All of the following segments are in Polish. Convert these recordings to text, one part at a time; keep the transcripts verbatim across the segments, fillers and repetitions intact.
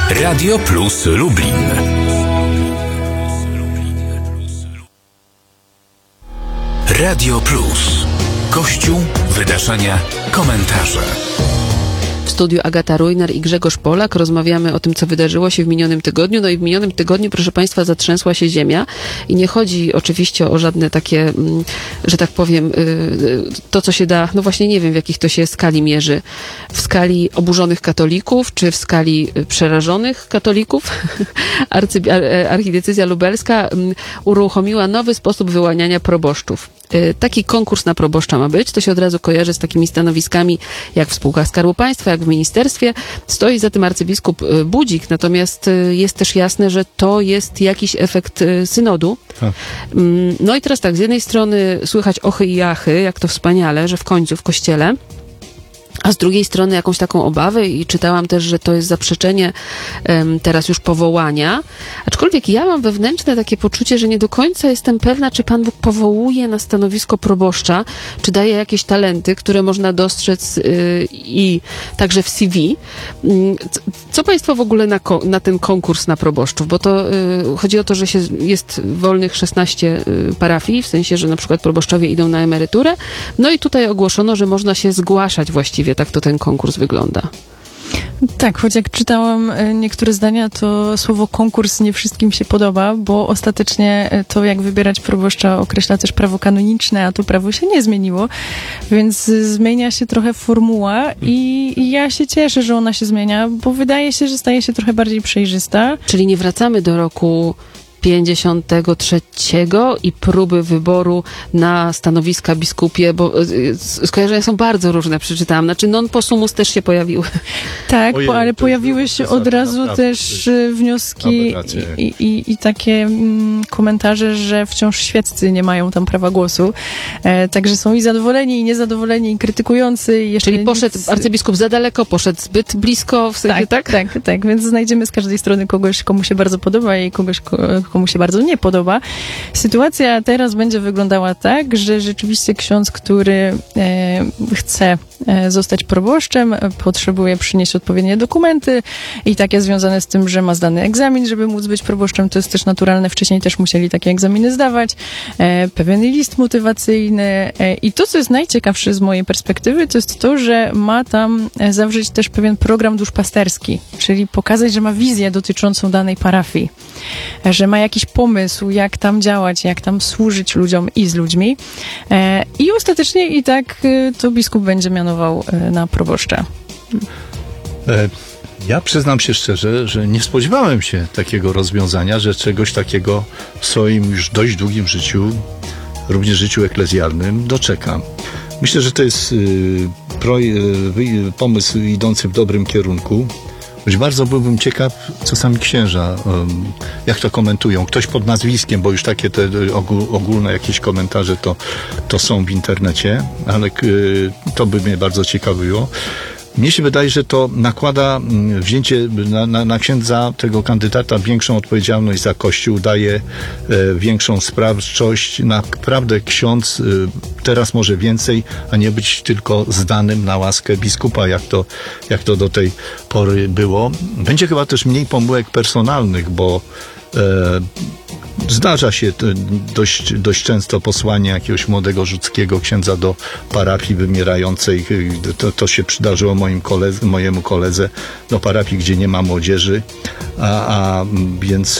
Radio Plus Lublin. Radio Plus. Kościół, wydarzenia, komentarze. W studiu Agata Rujnar i Grzegorz Polak rozmawiamy o tym, co wydarzyło się w minionym tygodniu. No i w minionym tygodniu, proszę Państwa, zatrzęsła się ziemia i nie chodzi oczywiście o żadne takie, że tak powiem, to, co się da, no właśnie nie wiem, w jakich to się skali mierzy. W skali oburzonych katolików, czy w skali przerażonych katolików. Archidiecezja lubelska uruchomiła nowy sposób wyłaniania proboszczów. Taki konkurs na proboszcza ma być. To się od razu kojarzy z takimi stanowiskami jak w spółkach Skarbu Państwa, jak w ministerstwie. Stoi za tym arcybiskup Budzik, natomiast jest też jasne, że to jest jakiś efekt synodu. Ha. No i teraz tak, z jednej strony słychać ochy i jachy, jak to wspaniale, że w końcu w kościele, a z drugiej strony jakąś taką obawę i czytałam też, że to jest zaprzeczenie um, teraz już powołania. Aczkolwiek ja mam wewnętrzne takie poczucie, że nie do końca jestem pewna, czy Pan Bóg powołuje na stanowisko proboszcza, czy daje jakieś talenty, które można dostrzec yy, i także w C V. Yy, co, co Państwo w ogóle na, ko- na ten konkurs na proboszczów? Bo to yy, chodzi o to, że się jest wolnych szesnaście yy, parafii, w sensie, że na przykład proboszczowie idą na emeryturę. No i tutaj ogłoszono, że można się zgłaszać właściwie. Tak to ten konkurs wygląda. Tak, choć jak czytałam niektóre zdania, to słowo konkurs nie wszystkim się podoba, bo ostatecznie to, jak wybierać proboszcza, określa też prawo kanoniczne, a to prawo się nie zmieniło, więc zmienia się trochę formuła i ja się cieszę, że ona się zmienia, bo wydaje się, że staje się trochę bardziej przejrzysta. Czyli nie wracamy do roku pięćdziesiątego trzeciego i próby wyboru na stanowiska biskupie, bo skojarzenia są bardzo różne, przeczytałam. Znaczy non possumus też się pojawiły. Tak, Ojej, po, ale pojawiły się od razu naprawdę, też wnioski i, i, i takie mm, komentarze, że wciąż świeccy nie mają tam prawa głosu. E, także są i zadowoleni, i niezadowoleni, i krytykujący. I jeszcze Czyli poszedł nic... arcybiskup za daleko, poszedł zbyt blisko, w sensie, tak? Tak, tak, tak. Więc znajdziemy z każdej strony kogoś, komu się bardzo podoba i kogoś, komu się bardzo nie podoba. Sytuacja teraz będzie wyglądała tak, że rzeczywiście ksiądz, który e, chce e, zostać proboszczem, potrzebuje przynieść odpowiednie dokumenty i takie związane z tym, że ma zdany egzamin, żeby móc być proboszczem. To jest też naturalne. Wcześniej też musieli takie egzaminy zdawać. E, pewien list motywacyjny e, i to, co jest najciekawsze z mojej perspektywy, to jest to, że ma tam zawrzeć też pewien program duszpasterski, czyli pokazać, że ma wizję dotyczącą danej parafii, że ma jakiś pomysł, jak tam działać, jak tam służyć ludziom i z ludźmi. E, I ostatecznie i tak e, to biskup będzie mianował e, na proboszcza. E, ja przyznam się szczerze, że nie spodziewałem się takiego rozwiązania, że czegoś takiego w swoim już dość długim życiu, również życiu eklezjalnym, doczekam. Myślę, że to jest y, pro, y, pomysł idący w dobrym kierunku. Choć bardzo byłbym ciekaw, co sami księża, um, jak to komentują. Ktoś pod nazwiskiem, bo już takie te ogólne jakieś komentarze to, to są w internecie, ale y, to by mnie bardzo ciekawiło. Mnie się wydaje, że to nakłada wzięcie na, na, na księdza, tego kandydata, większą odpowiedzialność za Kościół, daje e, większą sprawczość. Naprawdę ksiądz e, teraz może więcej, a nie być tylko zdanym na łaskę biskupa, jak to, jak to do tej pory było. Będzie chyba też mniej pomyłek personalnych, bo e, zdarza się dość, dość często posłanie jakiegoś młodego rzuckiego księdza do parafii wymierającej. To, to się przydarzyło moim koledze, mojemu koledze do parafii, gdzie nie ma młodzieży, a, a więc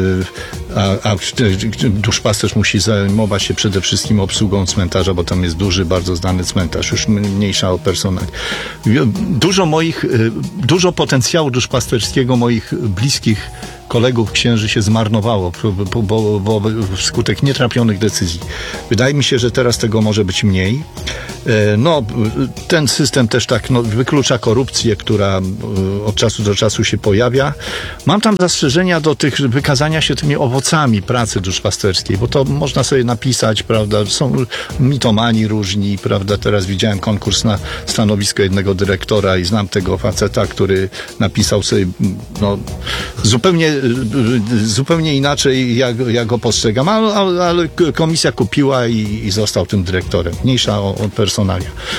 a, a duszpasterz musi zajmować się przede wszystkim obsługą cmentarza, bo tam jest duży, bardzo znany cmentarz, już mniejsza o personel. Dużo moich, dużo potencjału duszpasterskiego moich bliskich kolegów księży się zmarnowało bo, bo, bo wskutek nietrafionych decyzji. Wydaje mi się, że teraz tego może być mniej. No, ten system też tak no, wyklucza korupcję, która od czasu do czasu się pojawia. Mam tam zastrzeżenia do tych wykazania się tymi owocami pracy duszpasterskiej, bo to można sobie napisać, prawda, są mitomani różni, prawda, teraz widziałem konkurs na stanowisko jednego dyrektora i znam tego faceta, który napisał sobie no, zupełnie zupełnie inaczej, jak, jak go postrzegam, ale, ale komisja kupiła i, i został tym dyrektorem. Mniejsza o, o personalia.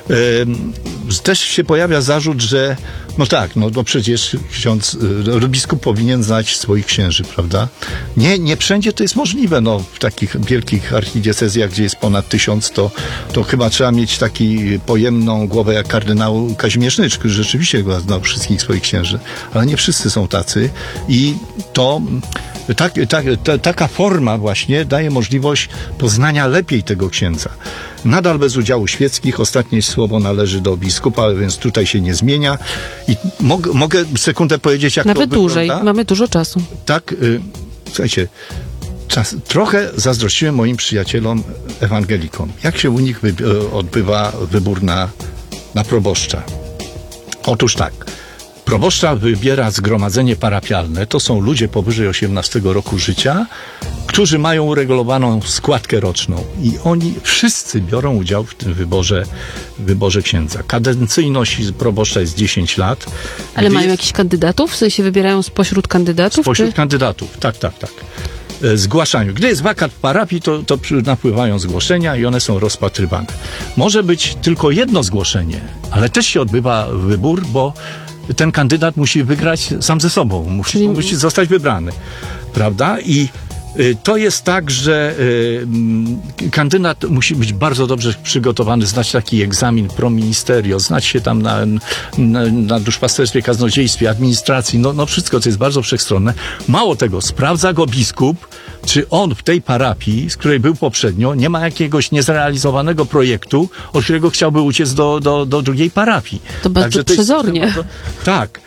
E, też się pojawia zarzut, że no tak, no, no przecież ksiądz, e, biskup powinien znać swoich księży, prawda? Nie, nie wszędzie to jest możliwe, no w takich wielkich archidiecezjach, gdzie jest ponad tysiąc, to, to chyba trzeba mieć taki pojemną głowę jak kardynał Kazimierz Nycz, który rzeczywiście znał wszystkich swoich księży, ale nie wszyscy są tacy i to tak, tak, ta, taka forma właśnie daje możliwość poznania lepiej tego księdza. Nadal bez udziału świeckich, ostatnie słowo należy do biskupa, więc tutaj się nie zmienia. I mogę, mogę sekundę powiedzieć, jak Nawet to dłużej, wygląda? mamy dużo czasu. Tak, y, słuchajcie, czas, trochę zazdrościłem moim przyjacielom ewangelikom. Jak się u nich wy, y, odbywa wybór na, na proboszcza? Otóż tak. Proboszcza wybiera zgromadzenie parafialne. To są ludzie powyżej osiemnastego roku życia, którzy mają uregulowaną składkę roczną. I oni wszyscy biorą udział w tym wyborze, wyborze księdza. Kadencyjność proboszcza jest dziesięć lat. Ale Gdy mają jest... jakichś kandydatów? W sensie wybierają spośród kandydatów? Spośród czy... kandydatów, tak, tak, tak. E, Zgłaszaniu. Gdy jest wakat w parafii, to, to napływają zgłoszenia i one są rozpatrywane. Może być tylko jedno zgłoszenie, ale też się odbywa wybór, bo ten kandydat musi wygrać sam ze sobą, musi, Czyli... musi zostać wybrany, prawda? I y, to jest tak, że y, kandydat musi być bardzo dobrze przygotowany, znać taki egzamin pro ministerio, znać się tam na, na, na duszpasterstwie, kaznodziejstwie, administracji, no, no wszystko, co jest bardzo wszechstronne. Mało tego, sprawdza go biskup, czy on w tej parafii, z której był poprzednio, nie ma jakiegoś niezrealizowanego projektu, od którego chciałby uciec do, do, do drugiej parafii. To bardzo Także to jest przezornie. bardzo, tak.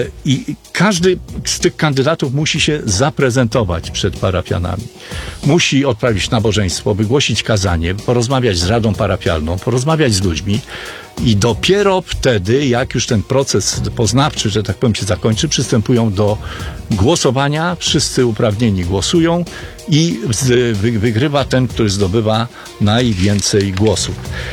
I każdy z tych kandydatów musi się zaprezentować przed parafianami. Musi odprawić nabożeństwo, wygłosić kazanie, porozmawiać z radą parafialną, porozmawiać z ludźmi i dopiero wtedy, jak już ten proces poznawczy, że tak powiem, się zakończy, przystępują do głosowania. Wszyscy uprawnieni głosują i wygrywa ten, który zdobywa najwięcej głosów.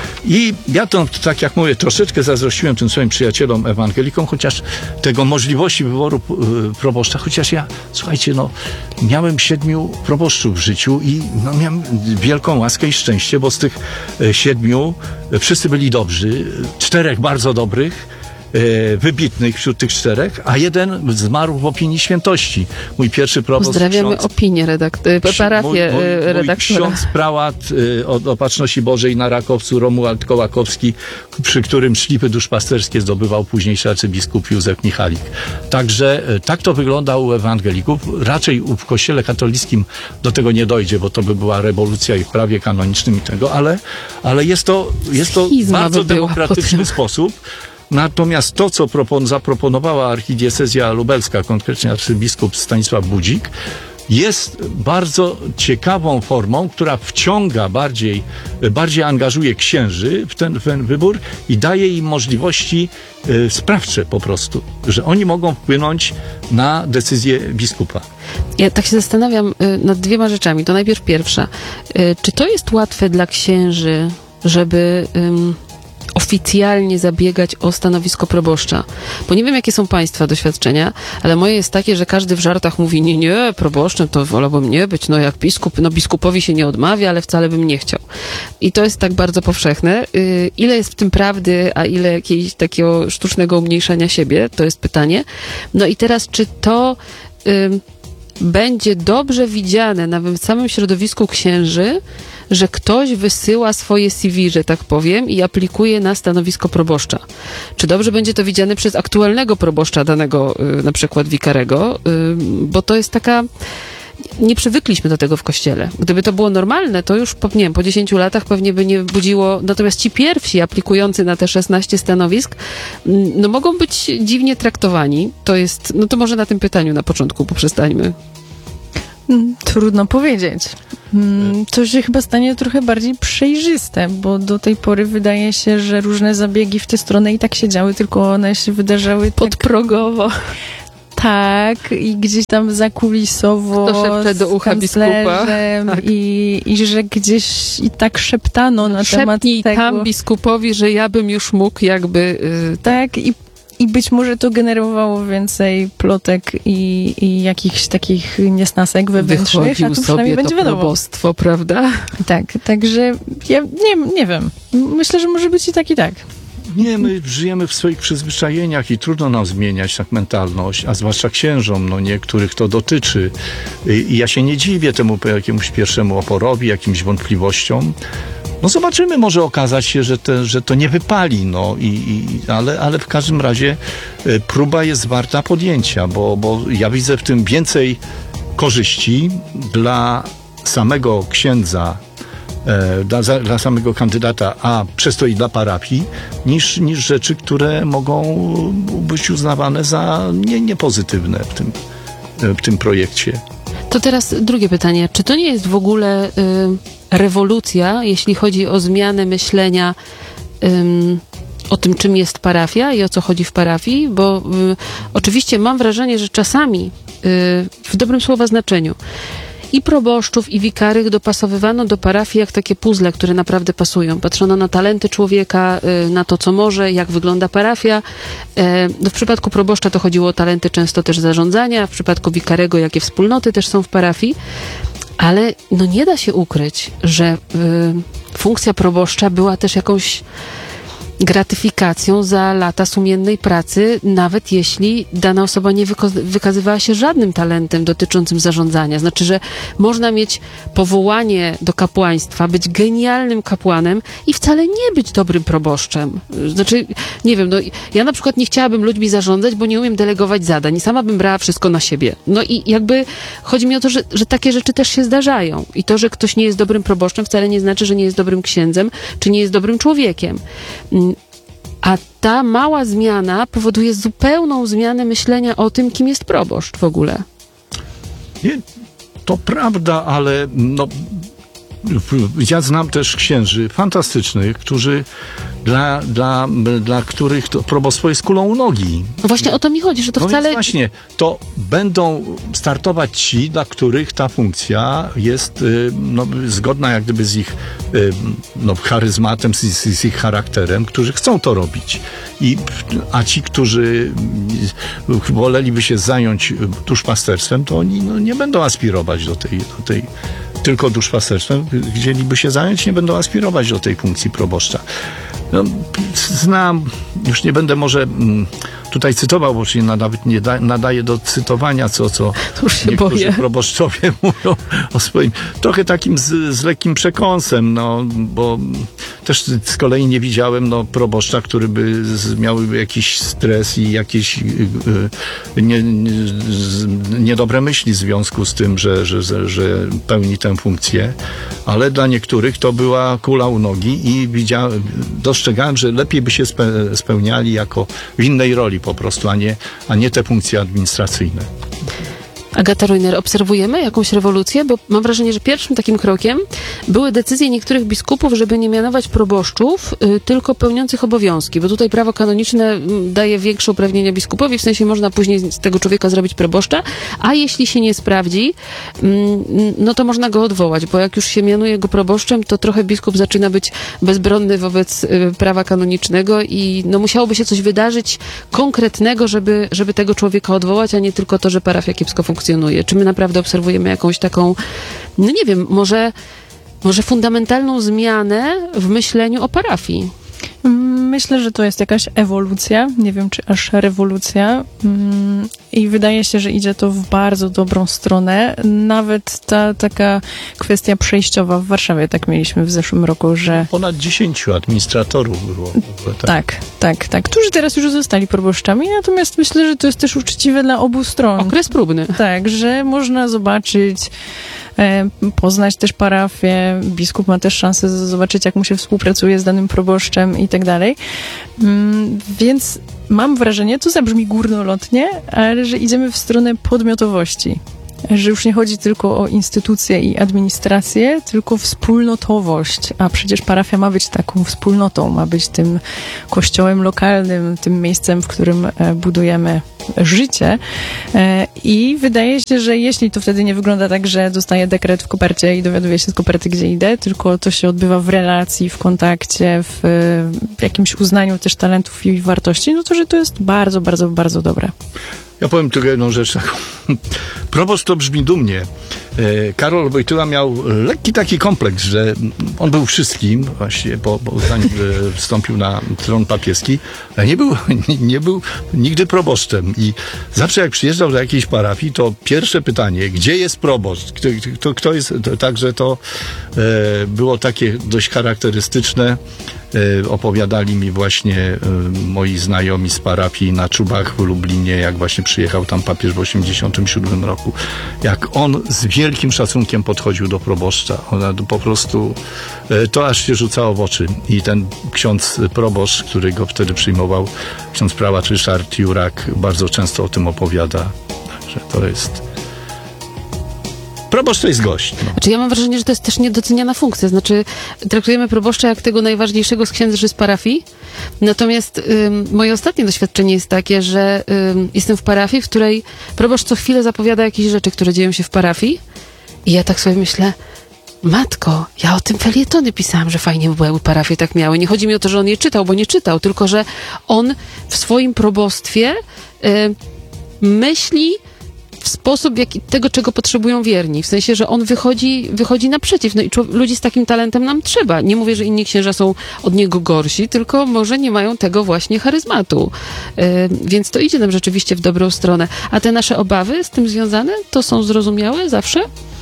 I ja to, tak jak mówię, troszeczkę zazdrościłem tym swoim przyjacielom ewangelikom, chociaż tego możliwości wyboru proboszcza, chociaż ja, słuchajcie, no, miałem siedmiu proboszczów w życiu i no, miałem wielką łaskę i szczęście, bo z tych siedmiu wszyscy byli dobrzy, czterech bardzo dobrych, wybitnych wśród tych czterech, a jeden zmarł w opinii świętości. Mój pierwszy proboszcz, Pozdrawiamy ksiądz, opinię, redakt- parafię mój, mój, mój redaktora. ksiądz prałat y, od Opatrzności Bożej na Rakowcu, Romuald Kołakowski, przy którym szlify duszpasterskie zdobywał późniejszy arcybiskup Józef Michalik. Także y, tak to wygląda u ewangelików. Raczej u, w kościele katolickim do tego nie dojdzie, bo to by była rewolucja i w prawie kanonicznym i tego, ale, ale jest to, jest to Schizma bardzo by była demokratyczny potem. sposób. Natomiast to, co propon- zaproponowała archidiecezja lubelska, konkretnie arcybiskup Stanisław Budzik, jest bardzo ciekawą formą, która wciąga bardziej, bardziej angażuje księży w ten, w ten wybór i daje im możliwości y, sprawcze po prostu, że oni mogą wpłynąć na decyzję biskupa. Ja tak się zastanawiam y, nad dwiema rzeczami. To najpierw pierwsza. Y, czy to jest łatwe dla księży, żeby... Ym, oficjalnie zabiegać o stanowisko proboszcza. Bo nie wiem, jakie są Państwa doświadczenia, ale moje jest takie, że każdy w żartach mówi, nie, nie, proboszczem to wolałbym nie być, no jak biskup, no biskupowi się nie odmawia, ale wcale bym nie chciał. I to jest tak bardzo powszechne. Yy, ile jest w tym prawdy, a ile jakiegoś takiego sztucznego umniejszania siebie, to jest pytanie. No i teraz, czy to yy, będzie dobrze widziane nawet w samym środowisku księży, że ktoś wysyła swoje C V, że tak powiem, i aplikuje na stanowisko proboszcza. Czy dobrze będzie to widziane przez aktualnego proboszcza danego, y, na przykład wikarego, y, bo to jest taka... Nie przywykliśmy do tego w Kościele. Gdyby to było normalne, to już po, nie wiem, po dziesięciu latach pewnie by nie budziło... Natomiast ci pierwsi aplikujący na te szesnaście stanowisk, no mogą być dziwnie traktowani. To jest... No to może na tym pytaniu na początku poprzestańmy. Trudno powiedzieć. To się chyba stanie trochę bardziej przejrzyste, bo do tej pory wydaje się, że różne zabiegi w tę stronę i tak się działy, tylko one się wydarzały Podprogowo. Tak, tak i gdzieś tam zakulisowo Kto szepcze do ucha z biskupa. kanclerzem Tak. i, i że gdzieś i tak szeptano na temat Szepnij tego. tam biskupowi, że ja bym już mógł jakby... Yy, Tak, i I być może to generowało więcej plotek i, i jakichś takich niesnasek wewnętrznych, a wychodził tu sobie przynajmniej to będzie wiadomo. probostwo, prawda? Tak, także ja nie, nie wiem. Myślę, że może być i tak, i tak. Nie, my żyjemy w swoich przyzwyczajeniach i trudno nam zmieniać tak mentalność, a zwłaszcza księżom, no niektórych to dotyczy. I ja się nie dziwię temu jakiemuś pierwszemu oporowi, jakimś wątpliwościom. No zobaczymy, może okazać się, że, te, że to nie wypali, no i, i, ale, ale w każdym razie y, próba jest warta podjęcia, bo, bo ja widzę w tym więcej korzyści dla samego księdza, e, dla, za, dla samego kandydata, a przez to i dla parafii, niż, niż rzeczy, które mogą być uznawane za nie, niepozytywne w tym, w tym projekcie. To teraz drugie pytanie. Czy to nie jest w ogóle y, rewolucja, jeśli chodzi o zmianę myślenia ym, o tym, czym jest parafia i o co chodzi w parafii? Bo y, oczywiście mam wrażenie, że czasami y, w dobrym słowa znaczeniu i proboszczów, i wikarych dopasowywano do parafii jak takie puzzle, które naprawdę pasują. Patrzono na talenty człowieka, y, na to, co może, jak wygląda parafia. E, no w przypadku proboszcza to chodziło o talenty często też zarządzania, w przypadku wikarego, jakie wspólnoty też są w parafii. Ale no nie da się ukryć, że y, funkcja proboszcza była też jakąś gratyfikacją za lata sumiennej pracy, nawet jeśli dana osoba nie wyko- wykazywała się żadnym talentem dotyczącym zarządzania. Znaczy, że można mieć powołanie do kapłaństwa, być genialnym kapłanem i wcale nie być dobrym proboszczem. Znaczy, nie wiem, no ja na przykład nie chciałabym ludźmi zarządzać, bo nie umiem delegować zadań i sama bym brała wszystko na siebie. No i jakby chodzi mi o to, że, że takie rzeczy też się zdarzają i to, że ktoś nie jest dobrym proboszczem, wcale nie znaczy, że nie jest dobrym księdzem, czy nie jest dobrym człowiekiem. A ta mała zmiana powoduje zupełną zmianę myślenia o tym, kim jest proboszcz w ogóle. Nie, to prawda, ale no, ja znam też księży fantastycznych, którzy dla, dla, dla których to probostwo jest kulą u nogi. No właśnie o to mi chodzi, że to no wcale... Więc właśnie, to będą startować ci, dla których ta funkcja jest no, zgodna jak gdyby z ich no, charyzmatem, z, z ich charakterem, którzy chcą to robić. I, a ci, którzy woleliby się zająć duszpasterstwem, to oni no, nie będą aspirować do tej, do tej tylko duszpasterstwem, chcieliby się zająć, nie będą aspirować do tej funkcji proboszcza. No, znam, już nie będę może mm, tutaj cytował, bo się nawet nie da, nadaje do cytowania, co, co niektórzy boję. proboszczowie mówią o swoim, trochę takim z, z lekkim przekąsem, no, bo też z kolei nie widziałem no, proboszcza, który by z, miałby jakiś stres i jakieś y, y, nie, nie, z, niedobre myśli w związku z tym, że, że, że, że pełni tę funkcję, ale dla niektórych to była kula u nogi i widziałem, dostrzegałem, że lepiej by się spe, spełniali jako w innej roli po prostu, a nie, a nie te funkcje administracyjne. Agata Rojner, obserwujemy jakąś rewolucję, bo mam wrażenie, że pierwszym takim krokiem były decyzje niektórych biskupów, żeby nie mianować proboszczów, y, tylko pełniących obowiązki, bo tutaj prawo kanoniczne daje większe uprawnienia biskupowi, w sensie można później z tego człowieka zrobić proboszcza, a jeśli się nie sprawdzi, mm, no to można go odwołać, bo jak już się mianuje go proboszczem, to trochę biskup zaczyna być bezbronny wobec y, prawa kanonicznego i no musiałoby się coś wydarzyć konkretnego, żeby, żeby tego człowieka odwołać, a nie tylko to, że parafia kiepsko funkcjonuje. Czy my naprawdę obserwujemy jakąś taką, no nie wiem, może, może fundamentalną zmianę w myśleniu o parafii? Myślę, że to jest jakaś ewolucja, nie wiem, czy aż rewolucja i wydaje się, że idzie to w bardzo dobrą stronę. Nawet ta taka kwestia przejściowa w Warszawie, tak mieliśmy w zeszłym roku, że... Ponad dziesięciu administratorów było. Tak. tak, tak, tak, którzy teraz już zostali proboszczami, natomiast myślę, że to jest też uczciwe dla obu stron. Okres próbny. Tak, że można zobaczyć, e, poznać też parafię, biskup ma też szansę zobaczyć, jak mu się współpracuje z danym proboszczem i tak dalej. Mm, więc mam wrażenie, to zabrzmi górnolotnie, ale że idziemy w stronę podmiotowości. Że już nie chodzi tylko o instytucje i administrację, tylko wspólnotowość. A przecież parafia ma być taką wspólnotą, ma być tym kościołem lokalnym, tym miejscem, w którym budujemy życie. I wydaje się, że jeśli to wtedy nie wygląda tak, że dostaję dekret w kopercie i dowiaduję się z koperty, gdzie idę, tylko to się odbywa w relacji, w kontakcie, w, w jakimś uznaniu też talentów i wartości, no to że to jest bardzo, bardzo, bardzo dobre. Ja powiem tylko jedną rzecz taką Proboszcz to brzmi dumnie. E, Karol Wojtyła miał lekki taki kompleks, że on był wszystkim, właśnie, bo, bo zanim e, wstąpił na tron papieski, ale nie był, nie, nie był nigdy proboszczem. I zawsze jak przyjeżdżał do jakiejś parafii, to pierwsze pytanie, gdzie jest proboszcz? Kto, kto, kto jest? To, także to e, było takie dość charakterystyczne. E, opowiadali mi właśnie e, moi znajomi z parafii na Czubach w Lublinie, jak właśnie przyjechał tam papież w osiemdziesiątym siódmym roku. Jak on z wielkim szacunkiem podchodził do proboszcza. Ona po prostu, e, to aż się rzucało w oczy. I ten ksiądz proboszcz, który go wtedy przyjmował, ksiądz prałat Ryszard Jurak, bardzo często o tym opowiada. Także to jest... Proboszcz to jest gość. No. Znaczy ja mam wrażenie, że to jest też niedoceniana funkcja. Znaczy traktujemy proboszcza jak tego najważniejszego z księży z parafii. Natomiast ym, moje ostatnie doświadczenie jest takie, że ym, jestem w parafii, w której proboszcz co chwilę zapowiada jakieś rzeczy, które dzieją się w parafii. I ja tak sobie myślę, matko, ja o tym felietony pisałam, że fajnie by było, jakby parafie tak miały. Nie chodzi mi o to, że on je czytał, bo nie czytał, tylko że on w swoim probostwie y, myśli w sposób jaki, tego, czego potrzebują wierni. W sensie, że on wychodzi, wychodzi naprzeciw. No i człowiek, ludzi z takim talentem nam trzeba. Nie mówię, że inni księża są od niego gorsi, tylko może nie mają tego właśnie charyzmatu. Yy, więc to idzie nam rzeczywiście w dobrą stronę. A te nasze obawy z tym związane, to są zrozumiałe zawsze?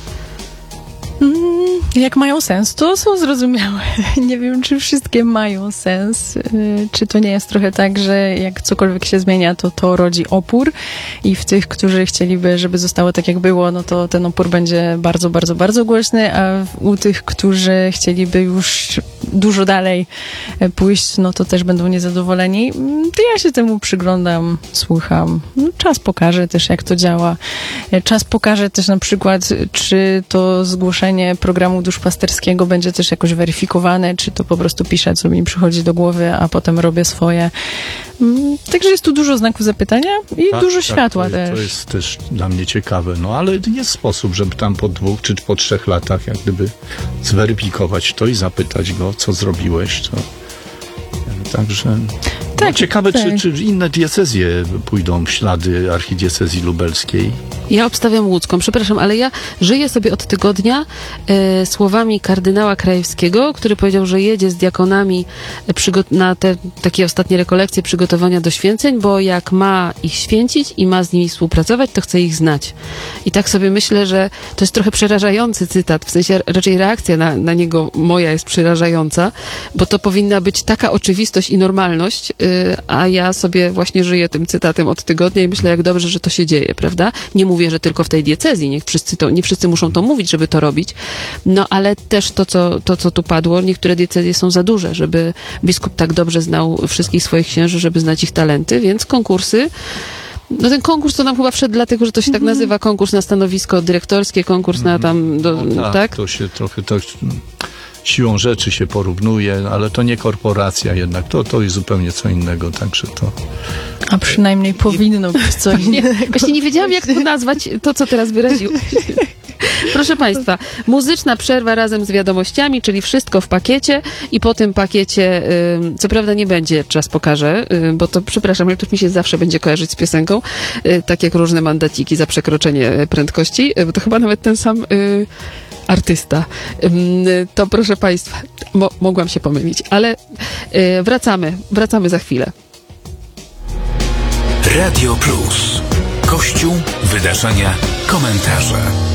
Jak mają sens, to są zrozumiałe. Nie wiem, czy wszystkie mają sens. Czy to nie jest trochę tak, że jak cokolwiek się zmienia, to to rodzi opór i w tych, którzy chcieliby, żeby zostało tak, jak było, no to ten opór będzie bardzo, bardzo, bardzo głośny, a u tych, którzy chcieliby już dużo dalej pójść, no to też będą niezadowoleni. To ja się temu przyglądam, słucham. No, czas pokaże też, jak to działa. Czas pokaże też na przykład, czy to zgłoszenie programu duszpasterskiego będzie też jakoś weryfikowane, czy to po prostu piszę, co mi przychodzi do głowy, a potem robię swoje. Także jest tu dużo znaków zapytania i tak, dużo tak, światła to, też. To jest też dla mnie ciekawe, no ale jest sposób, żeby tam po dwóch czy po trzech latach jak gdyby zweryfikować to i zapytać go, co zrobiłeś. To... Także... Tak, no, ciekawe, tak. czy, czy inne diecezje pójdą w ślady archidiecezji lubelskiej. Ja obstawiam łódzką, przepraszam, ale ja żyję sobie od tygodnia e, słowami kardynała Krajewskiego, który powiedział, że jedzie z diakonami przygo- na te takie ostatnie rekolekcje przygotowania do święceń, bo jak ma ich święcić i ma z nimi współpracować, to chce ich znać. I tak sobie myślę, że to jest trochę przerażający cytat, w sensie raczej reakcja na, na niego moja jest przerażająca, bo to powinna być taka oczywistość i normalność, y, a ja sobie właśnie żyję tym cytatem od tygodnia i myślę, jak dobrze, że to się dzieje, prawda? Nie mówię, że tylko w tej diecezji, nie wszyscy, to, nie wszyscy muszą to mówić, żeby to robić, no ale też to co, to, co tu padło, niektóre diecezje są za duże, żeby biskup tak dobrze znał wszystkich swoich księży, żeby znać ich talenty, więc konkursy. No ten konkurs to nam chyba wszedł dlatego, że to się mm-hmm. tak nazywa, konkurs na stanowisko dyrektorskie, konkurs mm-hmm. na tam, do, no, tak, tak? To się trochę tak siłą rzeczy się porównuje, ale to nie korporacja jednak, to, to jest zupełnie co innego, także to... A przynajmniej powinno być co innego. Właśnie nie wiedziałam, jak to nazwać, to co teraz wyraził. Proszę Państwa, muzyczna przerwa razem z wiadomościami, czyli wszystko w pakiecie i po tym pakiecie, y, co prawda nie będzie, czas pokaże, y, bo to, przepraszam, ale to mi się zawsze będzie kojarzyć z piosenką, y, tak jak różne mandaciki za przekroczenie prędkości, y, bo to chyba nawet ten sam y, artysta. Y, to proszę Państwa, mo- mogłam się pomylić, ale y, wracamy, wracamy za chwilę. Radio Plus. Kościół, wydarzenia, komentarze.